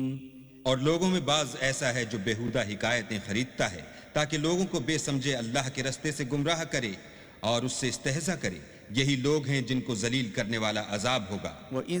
और लोगों में बाज ऐसा है जो बेहुदा हिकायतें खरीदता है ताकि लोगों को बेसमझे अल्लाह के रास्ते से गुमराह करे और उससे इस्तेहज़ा करे। यही लोग हैं जिनको जलील करने वाला अजाब होगा।